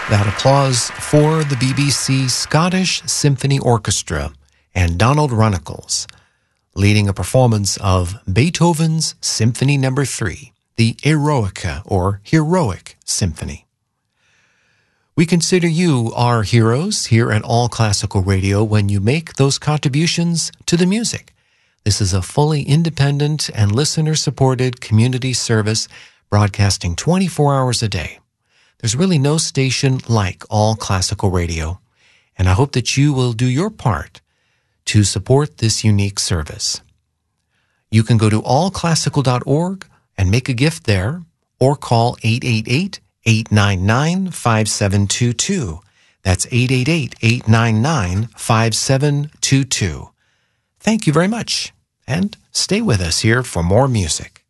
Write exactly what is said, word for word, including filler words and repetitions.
That applause for the B B C Scottish Symphony Orchestra and Donald Runnicles, leading a performance of Beethoven's Symphony Number three, the Eroica, or Heroic Symphony. We consider you our heroes here at All Classical Radio when you make those contributions to the music. This is a fully independent and listener-supported community service broadcasting twenty-four hours a day. There's really no station like All Classical Radio, and I hope that you will do your part to support this unique service. You can go to all classical dot org and make a gift there, or call eight eight eight, eight nine nine, five seven two two. That's eight eight eight, eight nine nine, five seven two two. Thank you very much, and stay with us here for more music.